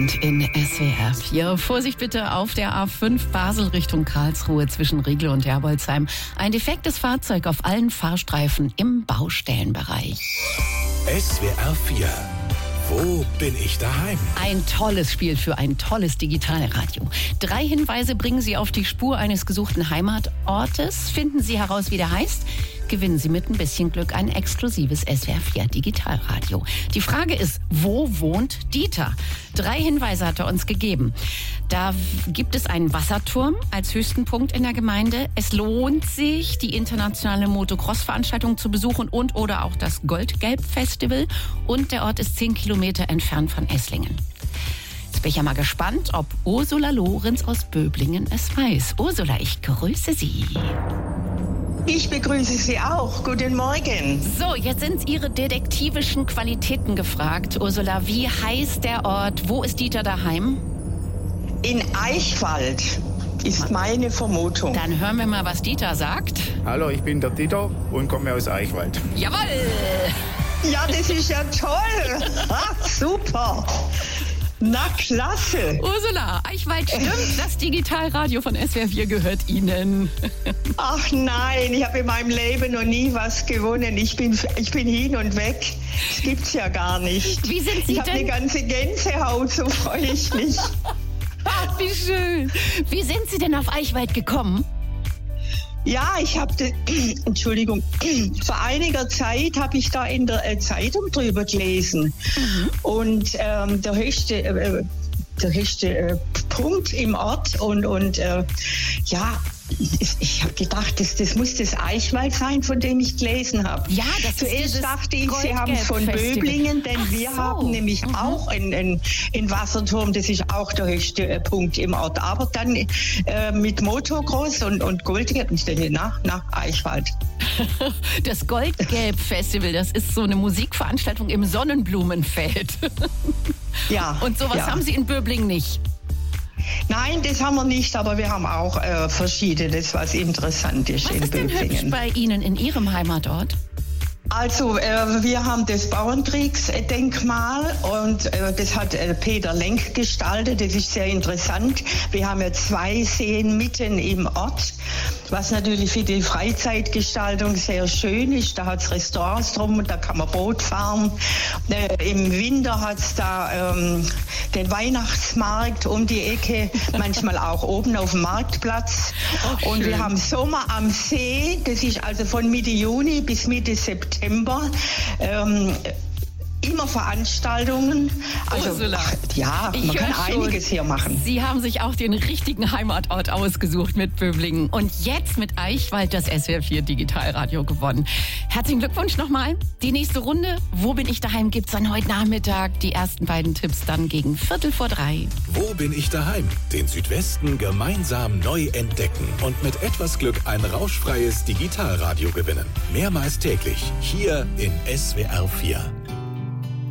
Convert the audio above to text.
Abend in SWR 4. Vorsicht bitte auf der A5 Basel Richtung Karlsruhe zwischen Riegel und Herbolzheim. Ein defektes Fahrzeug auf allen Fahrstreifen im Baustellenbereich. SWR 4. Wo bin ich daheim? Ein tolles Spiel für ein tolles Digitalradio. 3 Hinweise bringen Sie auf die Spur eines gesuchten Heimatortes. Finden Sie heraus, wie der heißt. Gewinnen Sie mit ein bisschen Glück ein exklusives SWR 4 Digitalradio. Die Frage ist, wo wohnt Dieter? 3 Hinweise hat er uns gegeben. Da gibt es einen Wasserturm als höchsten Punkt in der Gemeinde. Es lohnt sich, die internationale Motocross-Veranstaltung zu besuchen und oder auch das Goldgelb-Festival. Und der Ort ist 10 Kilometer entfernt von Esslingen. Jetzt bin ich ja mal gespannt, ob Ursula Lorenz aus Böblingen es weiß. Ursula, ich grüße Sie. Ich begrüße Sie auch. Guten Morgen. So, jetzt sind Ihre detektivischen Qualitäten gefragt. Ursula, wie heißt der Ort? Wo ist Dieter daheim? In Eichwald ist meine Vermutung. Dann hören wir mal, was Dieter sagt. Hallo, ich bin der Dieter und komme aus Eichwald. Jawohl! Ja, das ist ja toll. Super. Na, klasse. Ursula, Eichwald stimmt. Das Digitalradio von SWR 4 gehört Ihnen. Ach nein, ich habe in meinem Leben noch nie was gewonnen. Ich bin hin und weg. Das gibt's ja gar nicht. Wie sind Sie Ich habe denn? eine ganze Gänsehaut, so freue ich mich. Wie schön. Wie sind Sie denn auf Eichwald gekommen? Ja, ich habe, Entschuldigung, vor einiger Zeit habe ich da in der Zeitung drüber gelesen. Und der höchste Punkt im Ort und ja, ich habe gedacht, das muss das Eichwald sein, von dem ich gelesen habe. Ja, das ist Zuerst dieses dachte ich, Sie haben es von Goldgelb-Festival. Böblingen, denn Ach wir so. haben nämlich auch einen Wasserturm, das ist auch der höchste Punkt im Ort. Aber dann mit Motocross und Goldgelb, ich denke, nach Eichwald. Das Goldgelb-Festival, das ist so eine Musikveranstaltung im Sonnenblumenfeld. Ja. Und sowas ja. haben Sie in Böblingen nicht. Nein, das haben wir nicht, aber wir haben auch Verschiedenes, was interessant ist Was in ist denn hübsch Böblingen. bei Ihnen in Ihrem Heimatort? Also wir haben das Bauernkriegsdenkmal und das hat Peter Lenk gestaltet. Das ist sehr interessant. Wir haben ja 2 Seen mitten im Ort, was natürlich für die Freizeitgestaltung sehr schön ist. Da hat es Restaurants drum und da kann man Boot fahren. Im Winter hat es da den Weihnachtsmarkt um die Ecke, manchmal auch oben auf dem Marktplatz. Oh, Und wir schön. haben Sommer am See, das ist also von Mitte Juni bis Mitte September. Immer Veranstaltungen. Also Ursula, ja, ich man kann hör schon, einiges hier machen. Sie haben sich auch den richtigen Heimatort ausgesucht mit Böblingen und jetzt mit Eichwald das SWR 4 Digitalradio gewonnen. Herzlichen Glückwunsch nochmal. Die nächste Runde, wo bin ich daheim, gibt's dann heute Nachmittag. Die ersten beiden Tipps dann gegen 2:45. Wo bin ich daheim? Den Südwesten gemeinsam neu entdecken und mit etwas Glück ein rauschfreies Digitalradio gewinnen. Mehrmals täglich hier in SWR 4.